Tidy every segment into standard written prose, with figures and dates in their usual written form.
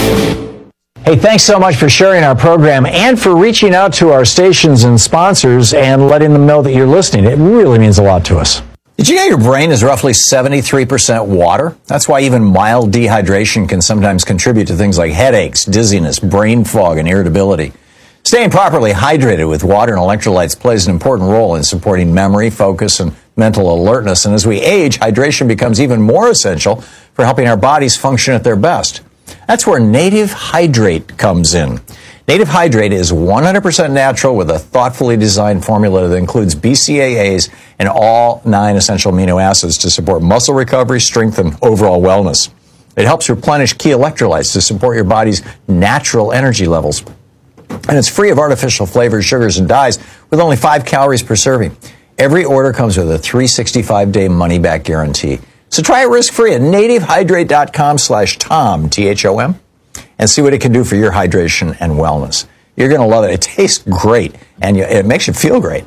Hey, thanks so much for sharing our program and for reaching out to our stations and sponsors and letting them know that you're listening. It really means a lot to us. Did you know your brain is roughly 73% water? That's why even mild dehydration can sometimes contribute to things like headaches, dizziness, brain fog, and irritability. Staying properly hydrated with water and electrolytes plays an important role in supporting memory, focus, and mental alertness. And as we age, hydration becomes even more essential for helping our bodies function at their best. That's where Native Hydrate comes in. Native Hydrate is 100% natural with a thoughtfully designed formula that includes BCAAs and all 9 essential amino acids to support muscle recovery, strength, and overall wellness. It helps replenish key electrolytes to support your body's natural energy levels. And it's free of artificial flavors, sugars, and dyes with only 5 calories per serving. Every order comes with a 365-day money-back guarantee. So try it risk-free at nativehydrate.com/Tom, T-H-O-M, and see what it can do for your hydration and wellness. You're going to love it. It tastes great, and it makes you feel great.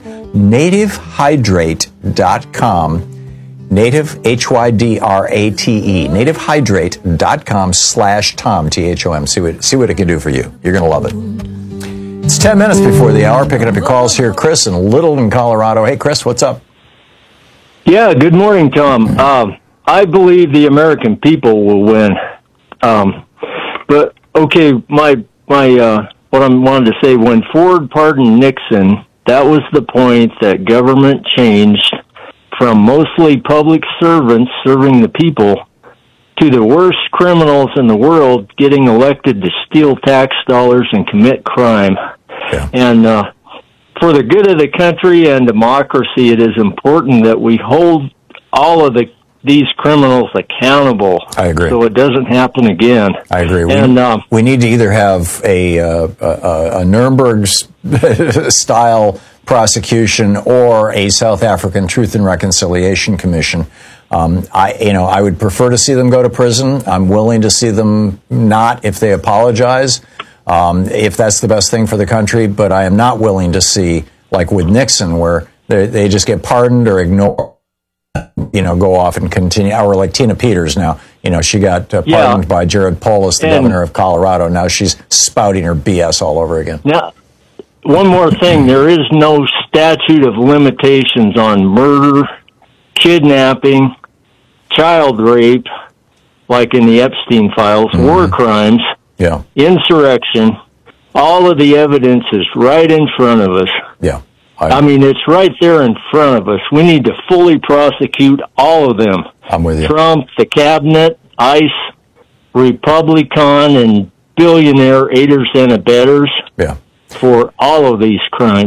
Nativehydrate.com, Native, Hydrate, nativehydrate.com/Tom, T-H-O-M. See what it can do for you. You're going to love it. It's 10 minutes before the hour. Picking up your calls here. Chris in Littleton, Colorado. Hey, Chris, what's up? Yeah, good morning, Tom. I believe the American people will win. But okay, what I wanted to say, when Ford pardoned Nixon, that was the point that government changed from mostly public servants serving the people to the worst criminals in the world getting elected to steal tax dollars and commit crime. Yeah. And for the good of the country and democracy, it is important that we hold all of these criminals accountable. I agree. So it doesn't happen again. I agree. We need to either have a Nuremberg-style prosecution or a South African Truth and Reconciliation Commission. I would prefer to see them go to prison. I'm willing to see them not if they apologize, if that's the best thing for the country. But I am not willing to see, like with Nixon, where they just get pardoned or ignored. Go off and continue. Or like Tina Peters now. She got pardoned by Jared Polis, the governor of Colorado. Now she's spouting her BS all over again. Now, one more thing. There is no statute of limitations on murder, kidnapping, child rape, like in the Epstein files, war crimes, insurrection. All of the evidence is right in front of us. Yeah. I mean, it's right there in front of us. We need to fully prosecute all of them. I'm with you. Trump, the cabinet, ICE, Republican, and billionaire aiders and abettors for all of these crimes.